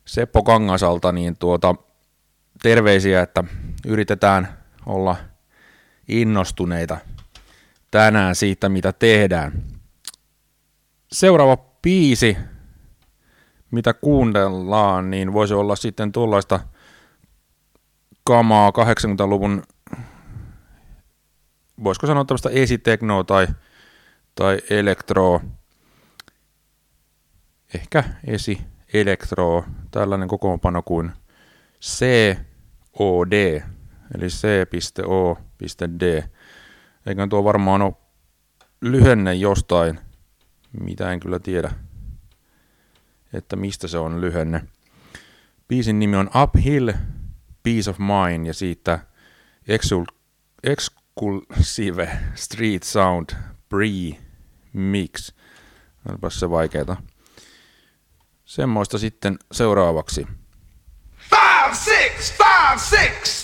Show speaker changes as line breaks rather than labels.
Seppo Kangasalta niin terveisiä, että yritetään olla innostuneita tänään siitä, mitä tehdään. Seuraava biisi, mitä kuunnellaan, niin voisi olla sitten tuollaista kamaa 80-luvun, voisiko sanoa tämmöistä esiteknoa tai elektroa, ehkä esi-elektroa, tällainen kokoonpano kuin COD, eli C.O.D. Eikä tuo varmaan ole lyhenne jostain, mitä en kyllä tiedä, että mistä se on lyhenne. Biisin nimi on Uphill, Peace of Mind, ja siitä Exclusive Street Sound Pre-Mix. Olipas se vaikeeta. Semmoista sitten seuraavaksi.
5, 6, 5, 6